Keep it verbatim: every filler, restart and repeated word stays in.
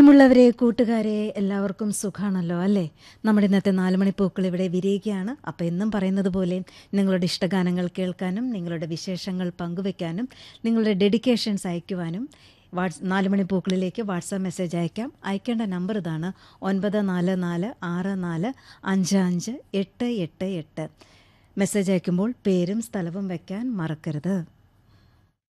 പ്രിയമുള്ളവരെ, കൂട്ടുകാരെ, എല്ലാവർക്കും സുഖാണല്ലോ അല്ലേ? നമ്മുടെ ഇന്നത്തെ നാലുമണി പൂക്കൾ ഇവിടെ വിരിയുകയാണ്. അപ്പോൾ എന്നും പറയുന്നത് പോലെ നിങ്ങളുടെ ഇഷ്ടഗാനങ്ങൾ കേൾക്കാനും നിങ്ങളുടെ വിശേഷങ്ങൾ പങ്കുവെക്കാനും നിങ്ങളുടെ ഡെഡിക്കേഷൻസ് അയക്കുവാനും വാട്സ് നാലുമണി പൂക്കളിലേക്ക് വാട്സാപ്പ് മെസ്സേജ് അയക്കാം. അയക്കേണ്ട നമ്പർ ഇതാണ്: ഒൻപത് നാല് നാല് ആറ് നാല് അഞ്ച് അഞ്ച് എട്ട് എട്ട് എട്ട്. മെസ്സേജ് അയക്കുമ്പോൾ പേരും സ്ഥലവും വയ്ക്കാൻ മറക്കരുത്.